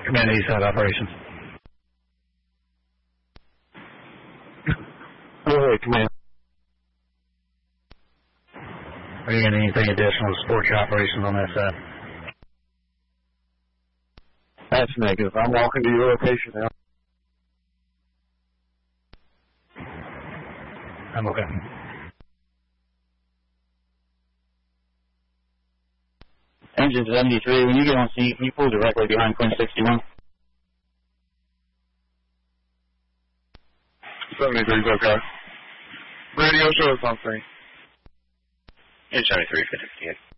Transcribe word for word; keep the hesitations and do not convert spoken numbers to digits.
Command East Side Operations. Go ahead, Command. Are you going to need anything additional to support your operations on that side? That's negative. I'm walking to your location now. I'm okay. Engine seventy-three, when you get on scene, can you pull directly behind Quinn sixty-one? seventy-three is okay. Radio show us on scene. It's seventy-three, fifty-eight.